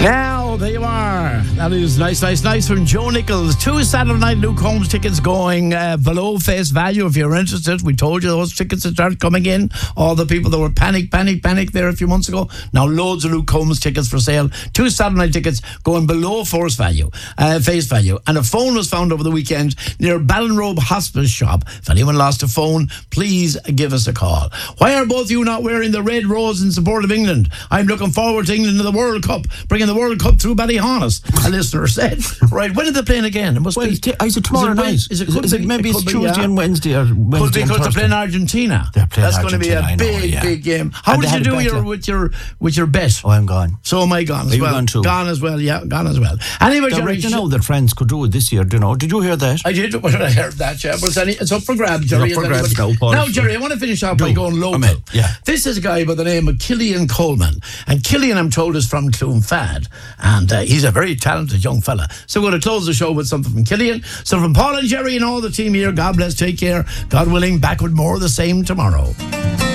Now, there you are. That is nice from Joe Nichols. 2 Saturday night Luke Holmes tickets going below face value if you're interested. We told you those tickets had started coming in. All the people that were panic there a few months ago. Now loads of Luke Holmes tickets for sale. 2 Saturday night tickets going below face value. And a phone was found over the weekend near Ballinrobe Hospice Shop. If anyone lost a phone, please give us a call. Why are both you not wearing the red rose in support of England? I'm looking forward to England in the World Cup, bringing the World Cup through Ballyhonus, a listener said. Right, when are they playing again? It must be. Is it tomorrow night? Maybe it's Tuesday and Wednesday or Wednesday. Could be because they're playing Argentina. That's going to be a big game. How did you do with your bet? Oh, I'm gone. So am I gone as well. Gone as well, yeah, gone as well. Anyway, Jerry, you know that France could do it this year, do you know? Did you hear that? I did. I heard that, yeah. But it's up for grabs, Jerry. Now, Jerry, I want to finish off by going local. This is a guy by the name of Killian Coleman. And Killian, I'm told, is from Clonfad. And he's a very talented young fella. So we're going to close the show with something from Killian. So from Paul and Jerry and all the team here, God bless, take care. God willing, back with more of the same tomorrow.